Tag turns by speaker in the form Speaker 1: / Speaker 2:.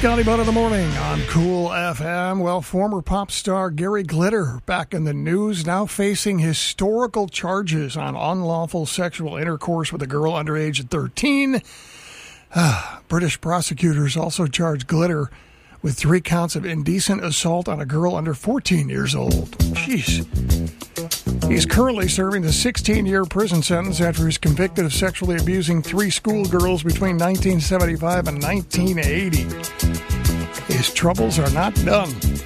Speaker 1: Scotty Bud in the morning on Cool FM. Well, former pop star Gary Glitter back in the news, now facing historical charges on unlawful sexual intercourse with a girl under age 13. British prosecutors also charged Glitter with 3 counts of indecent assault on a girl under 14 years old. Jeez. He's currently serving a 16-year prison sentence after he's convicted of sexually abusing 3 schoolgirls between 1975 and 1980. His troubles are not done.